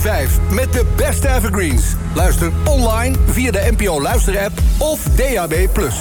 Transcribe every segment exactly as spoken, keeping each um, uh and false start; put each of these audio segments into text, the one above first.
vijf met de beste evergreens. Luister online via de N P O Luisterapp of D A B plus.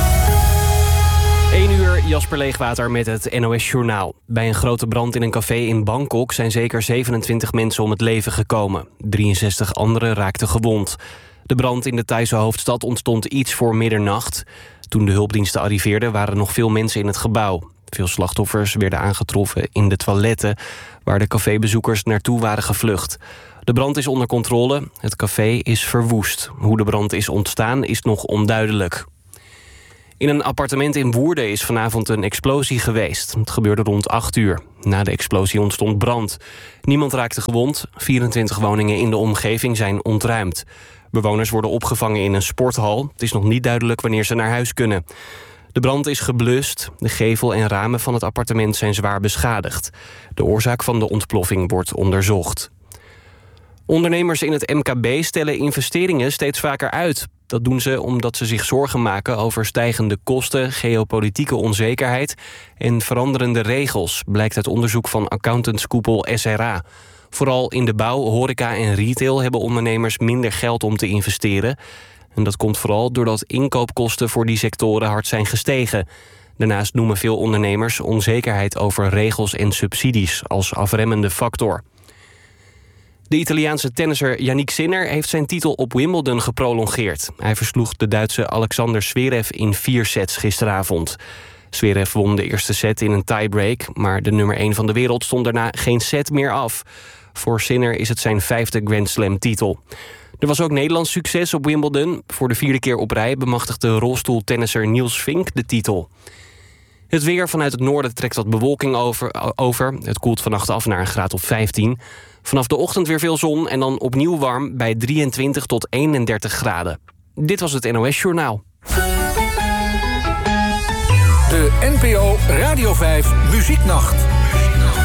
één uur, Jasper Leegwater met het N O S-journaal. Bij een grote brand in een café in Bangkok zijn zeker zevenentwintig mensen om het leven gekomen. drieënzestig anderen raakten gewond. De brand in de Thaise hoofdstad ontstond iets voor middernacht. Toen de hulpdiensten arriveerden waren nog veel mensen in het gebouw. Veel slachtoffers werden aangetroffen in de toiletten, waar de cafébezoekers naartoe waren gevlucht. De brand is onder controle, het café is verwoest. Hoe de brand is ontstaan is nog onduidelijk. In een appartement in Woerden is vanavond een explosie geweest. Het gebeurde rond acht uur. Na de explosie ontstond brand. Niemand raakte gewond. vierentwintig woningen in de omgeving zijn ontruimd. Bewoners worden opgevangen in een sporthal. Het is nog niet duidelijk wanneer ze naar huis kunnen. De brand is geblust. De gevel en ramen van het appartement zijn zwaar beschadigd. De oorzaak van de ontploffing wordt onderzocht. Ondernemers in het M K B stellen investeringen steeds vaker uit. Dat doen ze omdat ze zich zorgen maken over stijgende kosten, geopolitieke onzekerheid en veranderende regels, blijkt uit onderzoek van accountantskoepel S R A. Vooral in de bouw, horeca en retail hebben ondernemers minder geld om te investeren. En dat komt vooral doordat inkoopkosten voor die sectoren hard zijn gestegen. Daarnaast noemen veel ondernemers onzekerheid over regels en subsidies als afremmende factor. De Italiaanse tennisser Yannick Sinner heeft zijn titel op Wimbledon geprolongeerd. Hij versloeg de Duitse Alexander Zverev in vier sets gisteravond. Zverev won de eerste set in een tiebreak, maar de nummer één van de wereld stond daarna geen set meer af. Voor Sinner is het zijn vijfde Grand Slam titel. Er was ook Nederlands succes op Wimbledon. Voor de vierde keer op rij bemachtigde rolstoeltennisser Niels Vink de titel. Het weer: vanuit het noorden trekt wat bewolking over, over. Het koelt vannacht af naar een graad of vijftien. Vanaf de ochtend weer veel zon en dan opnieuw warm bij drieëntwintig tot eenendertig graden. Dit was het N O S-journaal. De N P O Radio vijf Muzieknacht.